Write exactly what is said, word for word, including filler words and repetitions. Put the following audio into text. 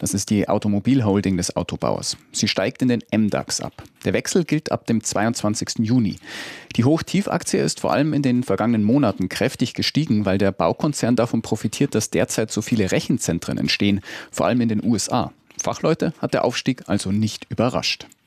Das ist die Automobilholding des Autobauers. Sie steigt in den M DAX ab. Der Wechsel gilt ab dem zweiundzwanzigsten Juni. Die Hoch-Tief-Aktie ist vor allem in den vergangenen Monaten kräftig gestiegen, weil der Baukonzern davon profitiert, dass derzeit so viele Rechenzentren entstehen, vor allem in den U S A. Fachleute hat der Aufstieg also nicht überrascht.